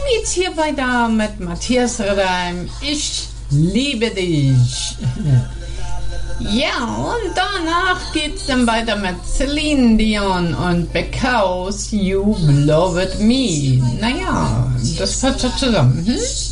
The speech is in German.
geht's hier weiter mit Matthias Reim. Ich liebe dich. Ja, und danach geht's dann weiter mit Celine Dion und Because You Loved Me. Naja, das passt doch zusammen.